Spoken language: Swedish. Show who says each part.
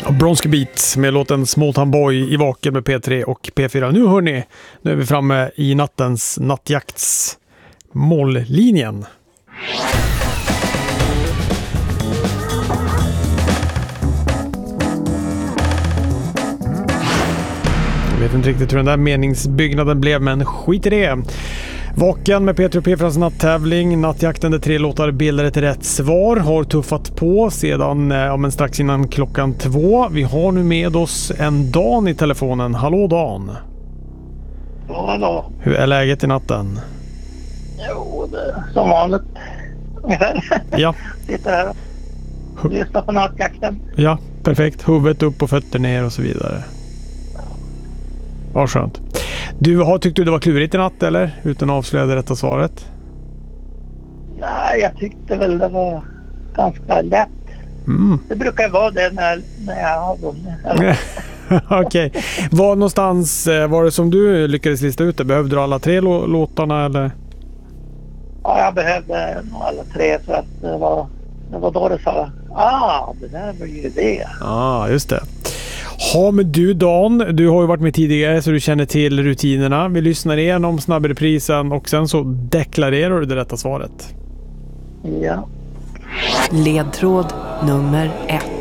Speaker 1: Bronski Beat med låten Small Town Boy i Vaken med P3 och P4. Nu hörni, nu är vi framme i nattens nattjakts mållinjen. Jag vet inte riktigt hur den där meningsbyggnaden blev, men skit i det. Vaken med P3 och P4s natttävling. Nattjakten där 3 låtar bildar ett rätt svar. Har tuffat på sedan men strax innan klockan 2. Vi har nu med oss en Dan i telefonen. Hallå Dan.
Speaker 2: Ja, hallå.
Speaker 1: Hur är läget i natten?
Speaker 2: Jo, det är som vanligt.
Speaker 1: Ja.
Speaker 2: Sitter här och lyssnar på nattjakten.
Speaker 1: Ja, perfekt. Huvudet upp och fötter ner och så vidare. Ja, skönt. Tyckte du det var klurigt i natt eller? Utan att avslöja det rätta svaret.
Speaker 2: Nej, jag tyckte väl det var ganska lätt. Det brukar vara det när jag har vunnit.
Speaker 1: Okej. Var någonstans var det som du lyckades lista ut det? Behövde du alla 3 låtarna eller?
Speaker 2: Ja, jag behövde nog alla 3 för att det var då det sa det där var ju det.
Speaker 1: Just det. Ja, men du Dan, du har ju varit med tidigare så du känner till rutinerna. Vi lyssnar igenom snabbreprisen och sen så deklarerar du det rätta svaret.
Speaker 2: Ja.
Speaker 3: Ledtråd nummer 1.